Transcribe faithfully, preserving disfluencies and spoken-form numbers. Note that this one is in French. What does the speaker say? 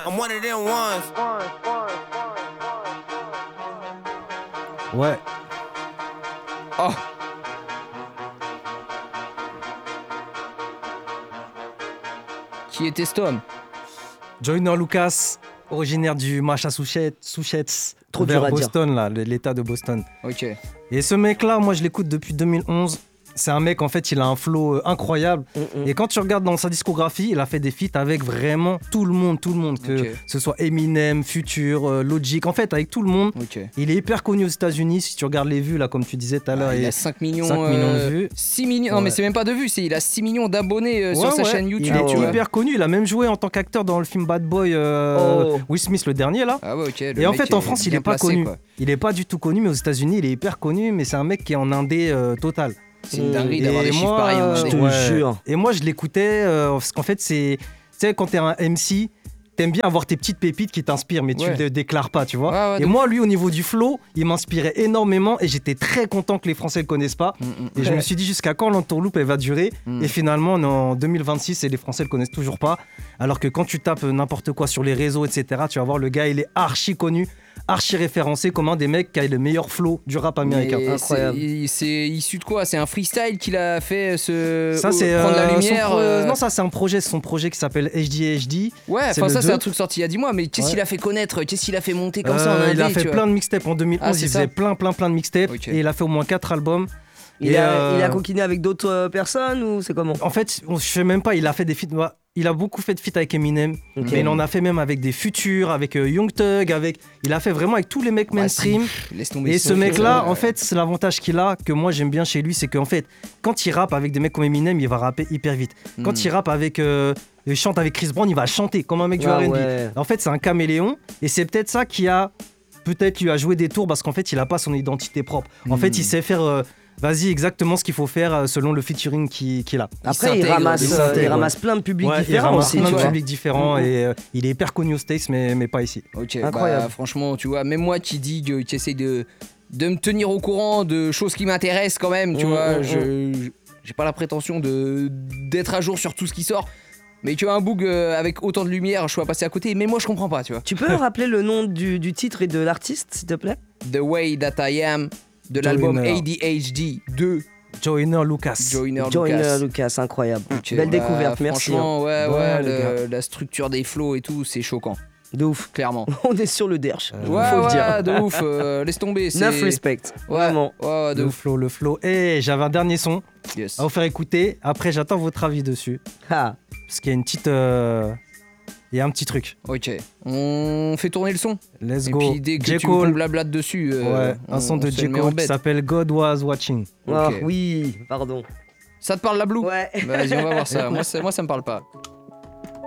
I'm one of them ones. Ouais. Oh. Qui était cet homme? Joyner Lucas, originaire du Massachusetts, Trop vers dur à dire. Boston, là, l'état de Boston. Ok. Et ce mec-là, moi, je l'écoute depuis deux mille onze. C'est un mec, en fait, il a un flow euh, incroyable. Mm-mm. Et quand tu regardes dans sa discographie, il a fait des feats avec vraiment tout le monde, tout le monde. Que Ok. ce soit Eminem, Future, euh, Logic, en fait, avec tout le monde. Ok. Il est hyper connu aux États-Unis. Si tu regardes les vues, là, comme tu disais tout à l'heure. Ah, il et a cinq millions, cinq millions de euh, vues. six millions. Non, Ouais. mais c'est même pas de vues, c'est il a six millions d'abonnés euh, sur Ouais, sa ouais. chaîne YouTube. Il est tu vois. hyper connu. Il a même joué en tant qu'acteur dans le film Bad Boy, euh, Oh. Will Smith, le dernier, là. Ah ouais, ok. le Et en mec fait, en est France, il bien est pas placé, connu. quoi. Il est pas du tout connu, mais aux États-Unis, il est hyper connu. Mais c'est un mec qui est en indé euh, total. C'est une dinguerie d'avoir Et des chiffres moi, pareils. en euh, Je indé. te ouais. jure. Et moi, je l'écoutais euh, parce qu'en fait, c'est. Tu sais, quand t'es un M C, t'aimes bien avoir tes petites pépites qui t'inspirent, mais tu Ouais. le déclares pas, tu vois. Ouais, ouais, et de moi, lui, au niveau du flow, il m'inspirait énormément et j'étais très content que les Français le connaissent pas. Mm, mm. Et je me suis dit jusqu'à quand l'entourloupe elle va durer. Mm. Et finalement, on est en deux mille vingt-six et les Français le connaissent toujours pas. Alors que quand tu tapes n'importe quoi sur les réseaux, et cetera, tu vas voir le gars, il est archi connu, archi référencé comme un des mecs qui a le meilleur flow du rap américain. Mais Incroyable. c'est- il- C'est issu de quoi? C'est un freestyle qu'il a fait se Ça, c'est prendre la euh, son lumière. pro- euh, Non, ça, c'est un projet, c'est son projet qui s'appelle H D H D. Ouais, c'est enfin le ça c'est deux. un truc sorti il y a dix mois, mais qu'est-ce Ouais. qu'il a fait connaître? Qu'est-ce qu'il a fait monter comme ça en Euh, indé, il a fait tu plein vois. de mixtapes en deux mille onze, Ah, c'est il ça. faisait plein, plein, plein de mixtapes Ok. et il a fait au moins quatre albums. Il, Et, a, euh, il a coquiné avec d'autres euh, personnes ou c'est comment? En fait, on- je sais même pas, il a fait des feats. bah, Il a beaucoup fait de feats avec Eminem, Ok. mais il en a fait même avec des Futurs, avec euh, Young Thug, avec. Il a fait vraiment avec tous les mecs Ah, mainstream. si, laisse tomber. Et son ce mec-là, flow, en euh, fait, c'est l'avantage qu'il a, que moi j'aime bien chez lui, c'est qu'en fait, quand il rappe avec des mecs comme Eminem, il va rapper hyper vite. Quand hmm. il rappe avec. euh, il chante avec Chris Brown, il va chanter comme un mec du Ah R and B. ouais. En fait, c'est un caméléon, et c'est peut-être ça qui a. Peut-être lui a joué des tours parce qu'en fait, il a pas son identité propre. En Hmm. fait, il sait faire. euh, Vas-y, exactement ce qu'il faut faire euh, selon le featuring qu'il qu'il a. Après, il s'intègre, ramasse, il euh, s'intègre, il ouais. ramasse plein de publics Ouais, il différents ramasse aussi, plein tu de vois. publics différents Mhm. et euh, il est hyper connu aux States, mais, mais pas ici. Ok, Incroyable. bah, franchement, tu vois, même moi qui dis que- qui essaie de, de me tenir au courant de choses qui m'intéressent quand même, tu Mm, vois, mm, je je- j'ai pas la prétention de d'être à jour sur tout ce qui sort, mais tu vois, un boug euh, avec autant de lumière, je suis passé à côté, mais moi je comprends pas, tu vois. Tu peux me rappeler le nom du, du titre et de l'artiste, s'il te plaît? The Way That I Am de Joyner. l'album A D H D de Joyner Lucas. Joyner Joyner Lucas. Lucas, incroyable. Ok, Belle bah, découverte, merci. hein. Franchement, ouais, ouais, Ouais, les le- la structure des flows et tout, c'est choquant, De ouf. clairement. On est sur le derche, Euh, Ouais, faut ouais, le dire. de ouf, euh, laisse tomber. c'est- Neuf respect, Ouais, vraiment. ouais, ouais, de Le ouf. flow, le flow. Et j'avais un dernier son Yes. à vous faire écouter. Après, j'attends votre avis dessus. Ah, Parce qu'il y a une petite. euh, Il y a un petit truc. Ok, on fait tourner le son. Let's Et go. puis dès que J. tu veux qu'on Cole. blablate dessus, euh, Ouais, un on- son de on se J. le met en Cole qui bête. s'appelle God Was Watching. ah, Ok. oui, pardon. Ça te parle la Blue? Ouais. Vas-y, on va voir ça. Moi, ça. moi, ça me parle pas.